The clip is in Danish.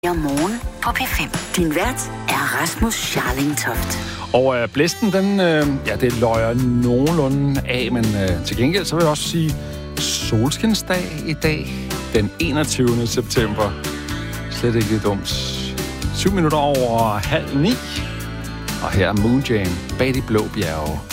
Morgen på P5. Din vært er Rasmus Scharling Toft. Og blæsten, det løjer nogenlunde af, men til gengæld så vil jeg også sige solskinsdag i dag, den 21. september. Slet ikke dumt. 7 minutter over 8:30. Og her er Moon Jam bag de blå bjerge.